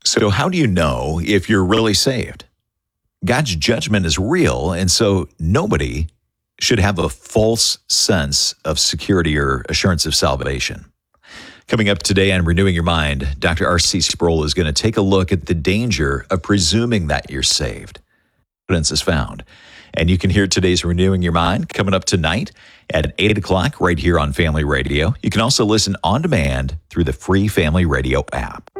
So, how do you know if you're really saved? God's judgment is real, and so nobody should have a false sense of security or assurance of salvation. Coming up today on Renewing Your Mind, Dr. R.C. Sproul is going to take a look at the danger of presuming that you're saved. Evidence is found. And you can hear today's Renewing Your Mind coming up tonight at 8 o'clock right here on Family Radio. You can also listen on demand through the free Family Radio app.